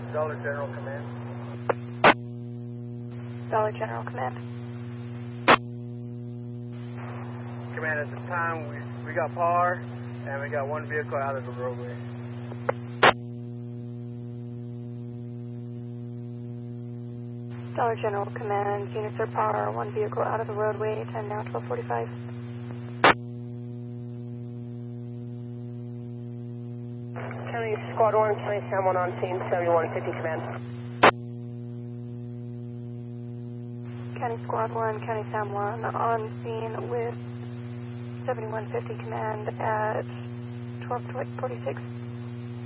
Dollar General Command. Dollar General Command. Command, at the time we got power and we got one vehicle out of the roadway. Dollar General Command, units are power, one vehicle out of the roadway, time now 12:45. County Squad 1, County Sam 1 on scene, 7150 command. County Squad 1, County Sam 1 on scene with 7150 command at 12:46.